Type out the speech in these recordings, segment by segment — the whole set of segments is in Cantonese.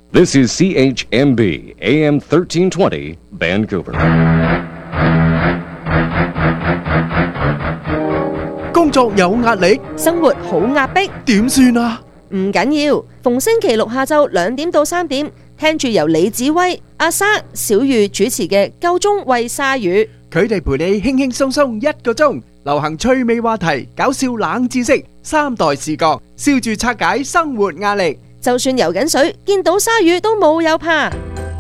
This is CHMB AM 1320 Vancouver. 工作有壓力， 生活好壓迫， 點算啊？ 唔緊要，逢星期六下晝2點到3點，聽住由李子威、阿莎、小玉主持嘅夠鐘喂鯊魚， 佢哋陪你輕輕鬆鬆1個鐘，流行趣味話題、搞笑冷知識、3代視角，笑住拆解生活壓力。 就算游緊水，見到鯊魚都冇有怕。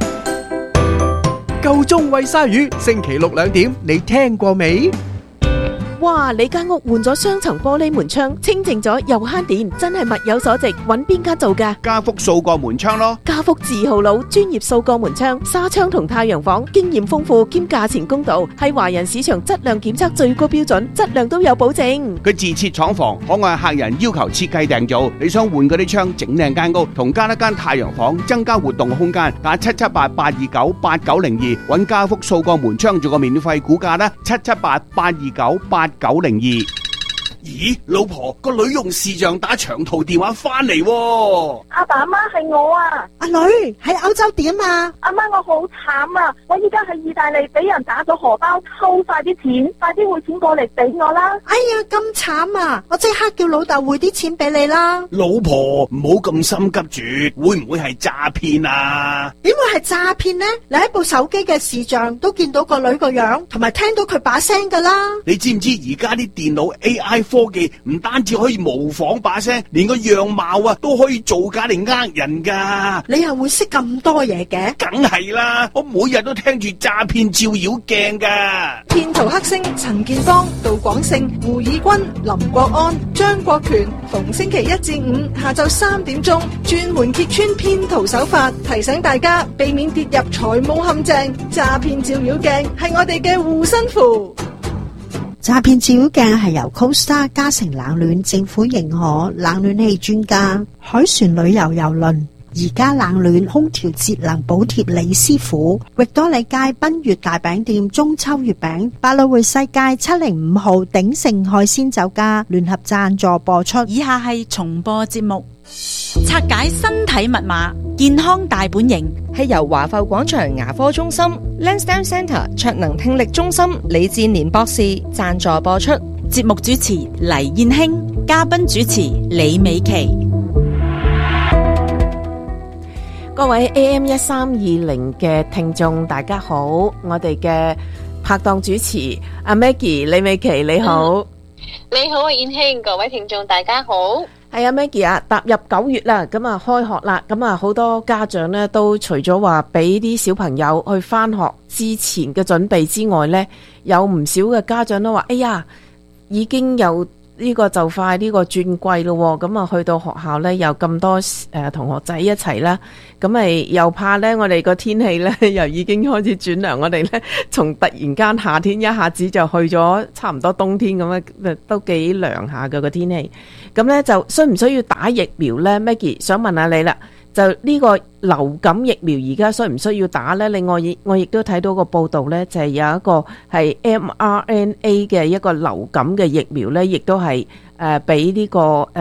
夠鐘喂鯊魚，星期六2點，你聽過未？ 哇！你間屋換咗雙層玻璃門窗，清淨咗又慳電，真係物有所值。揾邊間做㗎？ 家福數個門窗咯。 家福字號佬，專業數個門窗、紗窗同太陽房，經驗豐富兼價錢公道，係華人市場質量檢測最高標準，質量都有保證。 佢自設廠房，可按客人要求設計訂造。你想換嗰啲窗，整靚間屋，同加一間太陽房，增加活動空間，打778-829-8902，揾家福數個門窗做個免費估價啦，778-829-8902。咦，老婆，個女用視像打長途電話翻嚟喎。 阿爸阿媽係我啊。 阿女喺歐洲點啊？ 阿媽，我好慘啊！我依家喺意大利俾人打咗荷包，偷晒啲錢，快啲匯錢過嚟俾我啦！ 哎呀，咁慘啊！我即刻叫老豆匯啲錢俾你啦。 老婆，唔好咁心急住，會唔會係詐騙啊？ 點會係詐騙呢？你喺部手機嘅視像都見到個女個樣，同埋聽到佢把聲噶啦。 你知唔知而家啲電腦 AI 科技唔單止可以模仿把聲，連個樣貌啊都可以造假嚟呃人噶。 你又會識咁多嘢嘅？ 梗係啦，我每日都聽住詐騙照妖鏡噶。 騙徒黑星陳建邦、杜廣勝、胡以軍、林國安、張國權，逢星期1至5下晝3點鐘，專門揭穿騙徒手法，提醒大家避免跌入財務陷阱。詐騙照妖鏡係我哋嘅護身符。 詐騙照妖鏡係由 Costa 嘉誠冷暖政府認可冷暖氣專家海船旅遊郵輪而家冷暖空調節能補貼李師傅，域多利街賓悅大餅店中秋月餅，百老匯世界705號鼎盛海鮮酒家聯合贊助播出。 以下係重播節目。拆解身體密碼，健康大本營係由華埠廣場牙科中心 Lansdowne Centre 卓能聽力中心李志年博士贊助播出。 節目主持黎燕卿，嘉賓主持李美琪。 各位 AM1320 嘅聽眾大家好，我哋嘅拍檔主持阿 Maggie 李美琪你好。 你好啊燕卿，各位聽眾大家好。 係啊 Maggie 啊，踏入9月啦，咁啊開學啦，咁啊好多家長咧都除咗話俾啲小朋友去翻學之前嘅準備之外咧，有唔少嘅家長都話，哎呀，已經有呢個就快呢個轉季咯，咁啊去到學校咧有咁多同學仔一齊啦，咁咪又怕咧我哋個天氣咧又已經開始轉涼，我哋咧從突然間夏天一下子就去咗差唔多冬天咁樣，都幾涼下嘅個天氣。咁咧就需唔需要打疫苗咧 ？Maggie 想問下你啦，就呢個流感疫苗而家需唔需要打咧？另外我亦都睇到個報道咧，就係有一個係 mRNA 嘅一個流感嘅疫苗咧，亦都係俾呢個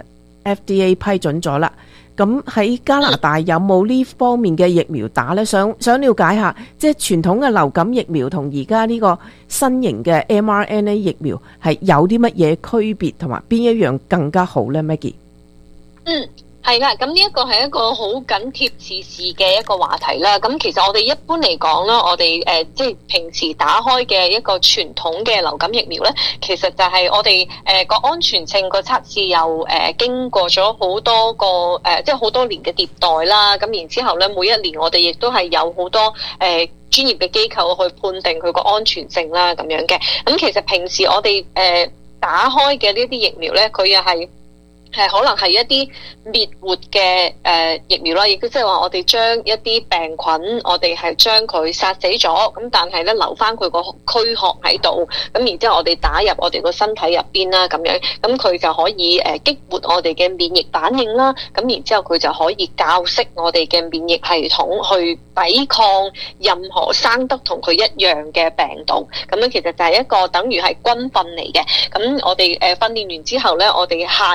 FDA 批准咗啦。咁喺加拿大有冇呢方面嘅疫苗打呢？想了解下，即係傳統嘅流感疫苗同而家呢個新型嘅 mRNA 疫苗係有啲乜嘢區別，同埋邊一樣更加好呢 Maggie？ 係啦，咁呢一個係一個好緊貼時事嘅一個話題啦。咁其實我哋一般嚟講啦，我哋即係平時打開嘅一個傳統嘅流感疫苗咧，其實就係我哋個安全性個測試又經過咗好多個即係好多年嘅迭代啦。咁然之後咧，每一年我哋亦都係有好多專業嘅機構去判定佢個安全性啦，咁樣嘅。咁其實平時我哋打開嘅呢啲疫苗咧，佢又係可能係一啲滅活嘅疫苗啦，亦都即係話我哋將一啲病菌，我哋係將佢殺死咗，咁但係咧留翻佢個軀殼喺度，咁然之後我哋打入我哋個身體入邊啦，咁樣咁佢就可以激活我哋嘅免疫反應啦，咁然之後佢就可以教識我哋嘅免疫系統去抵抗任何生得同佢一樣嘅病毒，咁樣其實就係一個等於係軍訓嚟嘅。咁我哋訓練完之後咧，我哋下一節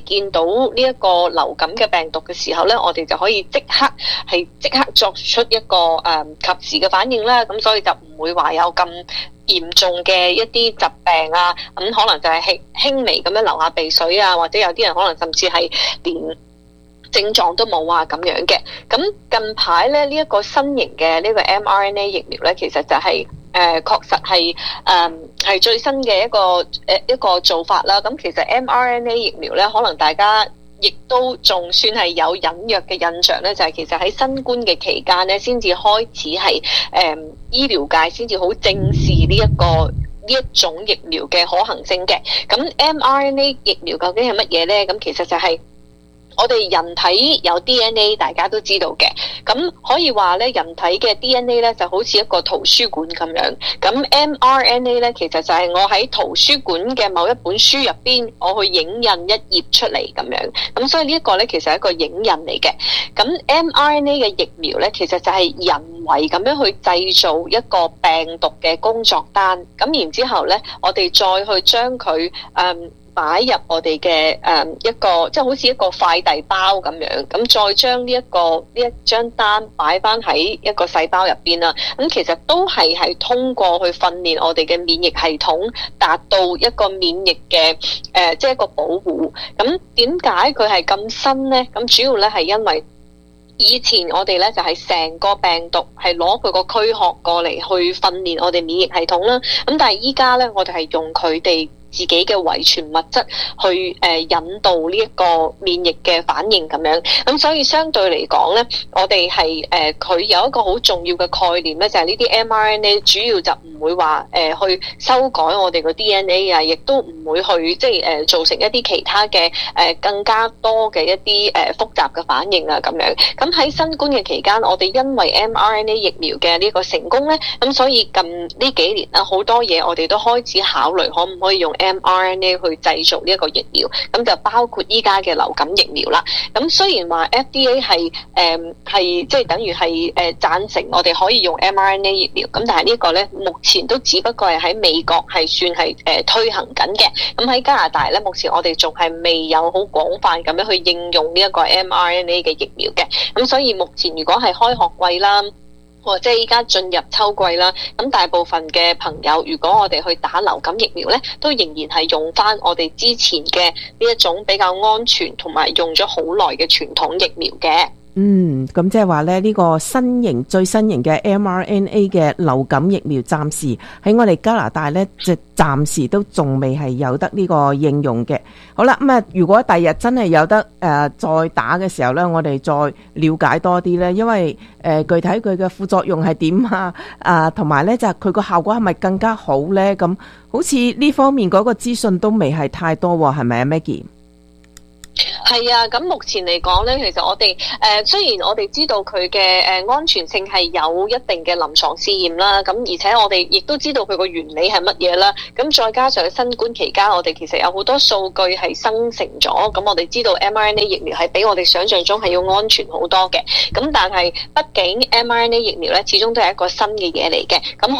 見到呢一個流感嘅病毒嘅時候咧，我哋就可以即刻作出一個及時嘅反應啦。咁所以就唔會話有咁嚴重嘅一啲疾病啊，咁可能就係輕微咁樣流下鼻水啊，或者有啲人可能甚至係連症狀都冇啊咁樣嘅。咁近排咧呢一個新型嘅呢個 mRNA 疫苗咧，其實就係確實係最新嘅一個做法啦。咁其實 mRNA 疫苗咧，可能大家亦都仲算係有隱約嘅印象咧，就係其實喺新冠嘅期間咧，先至開始係醫療界先至好正視呢一種疫苗嘅可行性嘅。咁 mRNA 疫苗究竟係乜嘢咧？咁其實就係我哋人體有 DNA， 大家都知道嘅。咁可以話咧，人體嘅 DNA 咧就好似一個圖書館咁樣。咁 mRNA 咧，其實就係我喺圖書館嘅某一本書入邊，我去影印一頁出嚟咁樣。咁所以呢一個咧，其實係一個影印嚟嘅。咁 mRNA 嘅疫苗咧，其實就係人為咁樣去製造一個病毒嘅工作單。咁然之後咧，我哋再去將佢擺入我哋嘅一個即係好似一個快遞包咁樣，咁再將呢一張單擺翻喺一個細胞入邊啦。咁其實都係通過去訓練我哋嘅免疫系統，達到一個免疫嘅即係一個保護。咁點解佢係咁新呢？咁主要咧係因為以前我哋咧就係成個病毒係攞佢個軀殼過嚟去訓練我哋免疫系統啦。咁但係依家咧，我哋係用佢哋自己嘅遺傳物質去引導呢一個免疫嘅反應咁樣。咁所以相對嚟講咧，我哋係佢有一個好重要嘅概念咧，就係呢啲 mRNA 主要就唔會話去修改我哋個 DNA 啊，亦都唔會去即係造成一啲其他嘅更加多嘅一啲複雜嘅反應啊咁樣。咁喺新冠嘅期間，我哋因為 mRNA 疫苗嘅呢個成功咧，咁所以近呢幾年啦，好多嘢我哋都開始考慮可唔可以用mRNA 去製造呢一個疫苗，咁就包括依家嘅流感疫苗啦。咁雖然話 FDA 係即係等於係贊成我哋可以用 mRNA 疫苗，咁但係呢個咧目前都只不過係喺美國係算係推行緊嘅。咁喺加拿大咧，目前我哋仲係未有好廣泛咁樣去應用呢一個 mRNA 嘅疫苗嘅。咁所以目前如果係開學季啦，或者依家進入秋季啦，咁大部分嘅朋友，如果我哋去打流感疫苗咧，都仍然係用翻我哋之前嘅呢一種比較安全同埋用咗好耐嘅傳統疫苗嘅。 咁即係話咧，呢個最新型嘅 mRNA 嘅流感疫苗，暫時喺我哋加拿大咧，就暫時都仲未係有得呢個應用嘅。好啦，咁如果第日真係有得再打嘅時候咧，我哋再了解多啲咧，因為具體佢嘅副作用係點啊，同埋咧就係佢個效果係咪更加好咧？咁好似呢方面嗰個資訊都未係太多喎，係咪啊 Maggie？ 係啊，咁目前嚟講咧，其實我哋雖然我哋知道佢嘅安全性係有一定嘅臨床試驗啦，咁而且我哋亦都知道佢個原理係乜嘢啦。咁再加上新冠期間，我哋其實有好多數據係生成咗，咁我哋知道 mRNA 疫苗係比我哋想象中係要安全好多嘅。咁但係畢竟 mRNA 疫苗咧，始終都係一個新嘅嘢嚟嘅。咁